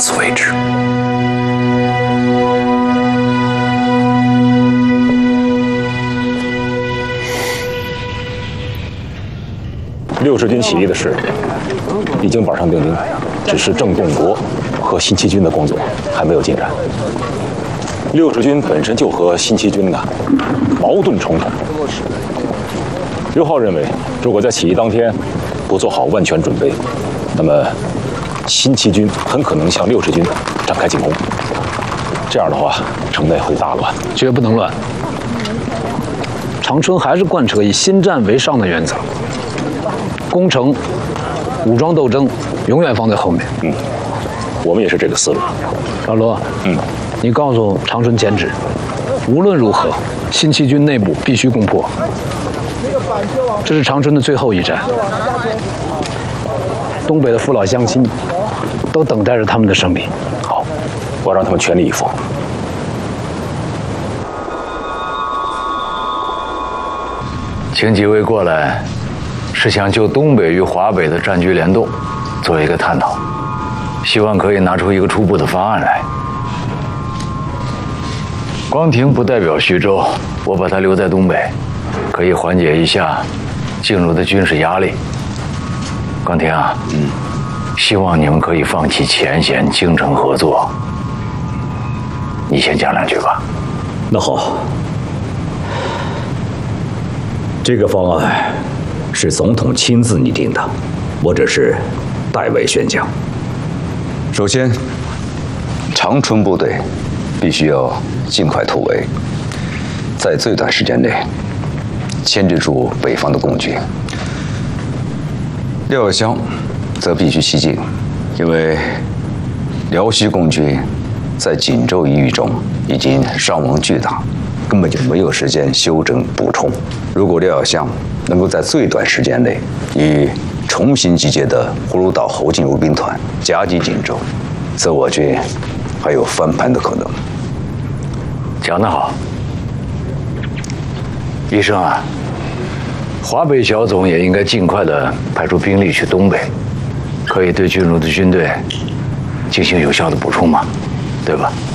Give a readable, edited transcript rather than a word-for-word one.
此为止。 60军起义的事已经板上钉钉，只是郑洞国和新七军的工作还没有进展。60军本身就和新七军矛盾重重。刘浩认为，如果在起义当天不做好万全准备，那么新七军很可能向60军展开进攻。这样的话，城内会大乱。 绝不能乱。长春还是贯彻以新战为上的原则，攻城、武装斗争永远放在后面。 我们也是这个思路。 老罗，你告诉长春前指，无论如何，新七军内部必须攻破。这是长春的最后一战，东北的父老乡亲都等待着他们的胜利。 好，我让他们全力以赴。 请几位过来，是想就东北与华北的战局联动做一个探讨，希望可以拿出一个初步的方案来。光庭不代表徐州，我把他留在东北，可以缓解一下进入的军事压力。光庭啊，希望你们可以放弃前线，精诚合作。你先讲两句吧。 那好，这个方案是总统亲自拟定的，我只是代为宣讲。首先，长春部队必须要尽快突围，在最短时间内牵制住北方的共军。廖耀湘则必须西进，因为辽西共军在锦州一役中已经伤亡巨大，根本就没有时间休整补充。如果廖耀湘能够在最短时间内与重新集结的葫芦岛侯进儒兵团夹击锦州，则我军还有翻盘的可能。 讲得好，医生啊，华北小总也应该尽快的派出兵力去东北，可以对进入的军队进行有效的补充嘛，对吧？